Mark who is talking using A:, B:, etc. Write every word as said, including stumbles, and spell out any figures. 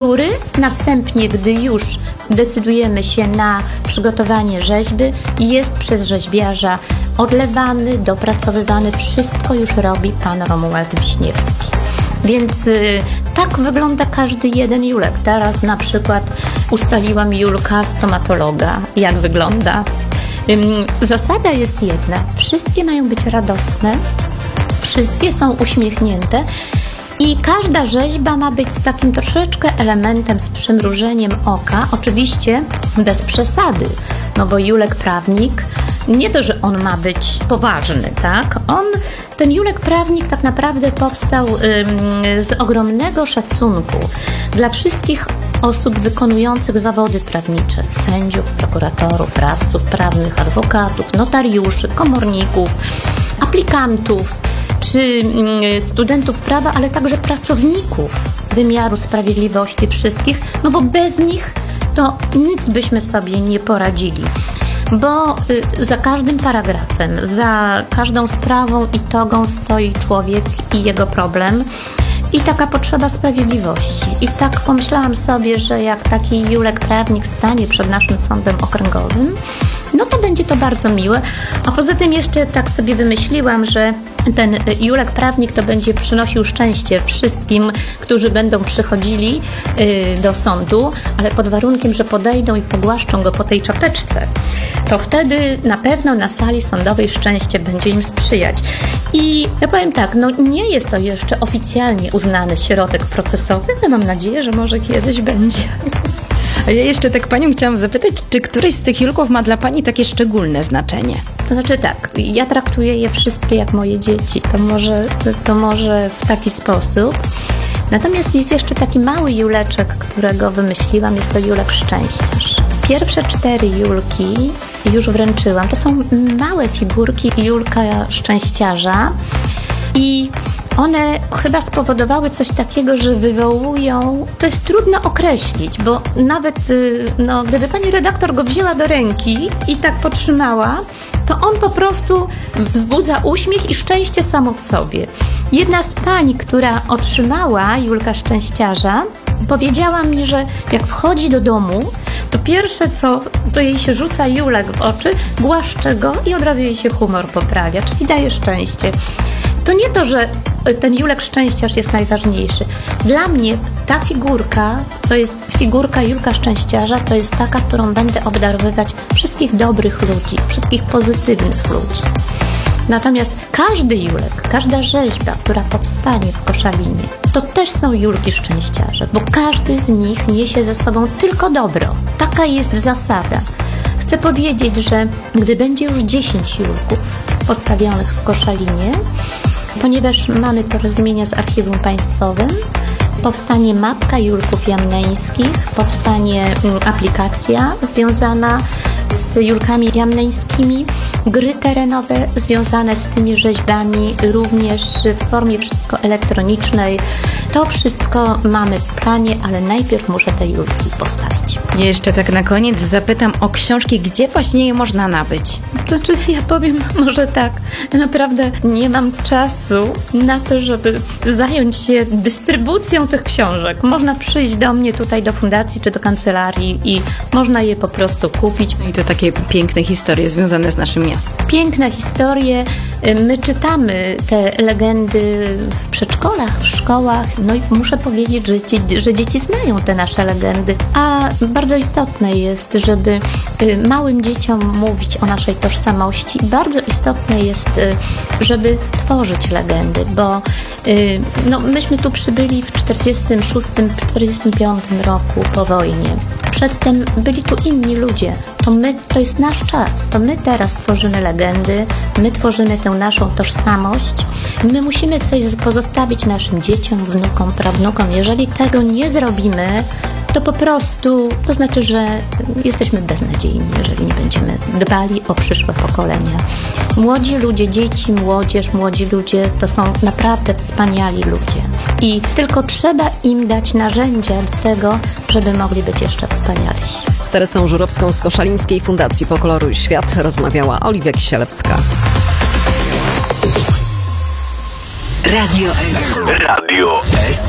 A: figury. Następnie, gdy już decydujemy się na przygotowanie rzeźby, jest przez rzeźbiarza odlewany, dopracowywany. Wszystko już robi pan Romuald Wiśniewski. Więc y, tak wygląda każdy jeden julek. Teraz na przykład ustaliłam julka stomatologa, jak wygląda. Ym, zasada jest jedna. Wszystkie mają być radosne, wszystkie są uśmiechnięte i każda rzeźba ma być z takim troszeczkę elementem, z przymrużeniem oka. Oczywiście bez przesady, no bo julek prawnik, nie to, że on ma być poważny, tak? On, ten julek prawnik tak naprawdę powstał ym, z ogromnego szacunku dla wszystkich osób wykonujących zawody prawnicze, sędziów, prokuratorów, radców prawnych, adwokatów, notariuszy, komorników, aplikantów, czy studentów prawa, ale także pracowników wymiaru sprawiedliwości wszystkich, no bo bez nich to nic byśmy sobie nie poradzili. Bo y, za każdym paragrafem, za każdą sprawą i togą stoi człowiek i jego problem i taka potrzeba sprawiedliwości. I tak pomyślałam sobie, że jak taki julek prawnik stanie przed naszym sądem okręgowym, no to będzie to bardzo miłe. A poza tym jeszcze tak sobie wymyśliłam, że ten julek prawnik to będzie przynosił szczęście wszystkim, którzy będą przychodzili y, do sądu, ale pod warunkiem, że podejdą i pogłaszczą go po tej czapeczce. To wtedy na pewno na sali sądowej szczęście będzie im sprzyjać. I ja powiem tak, no nie jest to jeszcze oficjalnie uznany środek procesowy, ale mam nadzieję, że może kiedyś będzie.
B: A ja jeszcze tak panią chciałam zapytać, czy któryś z tych julków ma dla pani takie szczególne znaczenie?
A: To znaczy tak, ja traktuję je wszystkie jak moje dzieci, to może, to może w taki sposób. Natomiast jest jeszcze taki mały juleczek, którego wymyśliłam, jest to julek szczęściarz. Pierwsze cztery julki już wręczyłam, to są małe figurki julka szczęściarza i one chyba spowodowały coś takiego, że wywołują, to jest trudno określić, bo nawet no, gdyby pani redaktor go wzięła do ręki i tak potrzymała, to on po prostu wzbudza uśmiech i szczęście samo w sobie. Jedna z pań, która otrzymała julka szczęściarza, powiedziała mi, że jak wchodzi do domu, to pierwsze co, to jej się rzuca julek w oczy, głaszcze go i od razu jej się humor poprawia, czyli daje szczęście. To nie to, że ten julek szczęściarz jest najważniejszy. Dla mnie ta figurka, to jest figurka julka szczęściarza, to jest taka, którą będę obdarowywać wszystkich dobrych ludzi, wszystkich pozytywnych ludzi. Natomiast każdy julek, każda rzeźba, która powstanie w Koszalinie, to też są julki szczęściarze, bo każdy z nich niesie ze sobą tylko dobro. Taka jest zasada. Chcę powiedzieć, że gdy będzie już dziesięć julków postawionych w Koszalinie, ponieważ mamy porozumienia z Archiwum Państwowym, powstanie mapka julków jamneńskich, powstanie aplikacja związana z julkami jamneńskimi, gry terenowe związane z tymi rzeźbami, również w formie wszystko elektronicznej. To wszystko mamy w planie, ale najpierw muszę te julki postawić.
B: Jeszcze tak na koniec zapytam o książki, gdzie właśnie je można nabyć?
A: To znaczy, ja powiem może tak, naprawdę nie mam czasu na to, żeby zająć się dystrybucją tych książek. Można przyjść do mnie tutaj do fundacji czy do kancelarii i można je po prostu kupić.
B: I to takie piękne historie związane z naszym miastem.
A: Piękne historie. My czytamy te legendy w przedszkolach, w szkołach, no i muszę powiedzieć, że, ci, że dzieci znają te nasze legendy, a bardzo istotne jest, żeby małym dzieciom mówić o naszej tożsamości i bardzo istotne jest, żeby tworzyć legendy, bo no, myśmy tu przybyli w czterdziestym szóstym czterdziestym piątym roku po wojnie. Przedtem byli tu inni ludzie. To my, to jest nasz czas. To my teraz tworzymy legendy, my tworzymy tę naszą tożsamość. My musimy coś pozostawić naszym dzieciom, wnukom, prawnukom. Jeżeli tego nie zrobimy, to po prostu, to znaczy, że jesteśmy beznadziejni, jeżeli nie będziemy dbali o przyszłe pokolenia. Młodzi ludzie, dzieci, młodzież, młodzi ludzie to są naprawdę wspaniali ludzie. I tylko trzeba im dać narzędzia do tego, żeby mogli być jeszcze wspanialsi.
C: Z Teresą Żurowską z Koszalińskiej Fundacji Pokoloruj Świat rozmawiała Oliwia Kisielewska.
D: Radio Radio S